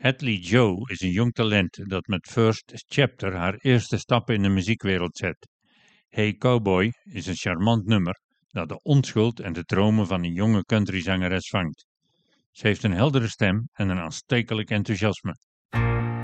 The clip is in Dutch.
Hadley Joe is een jong talent dat met First Chapter haar eerste stappen in de muziekwereld zet. Hey Cowboy is een charmant nummer dat de onschuld en de dromen van een jonge countryzangeres vangt. Ze heeft een heldere stem en een aanstekelijk enthousiasme.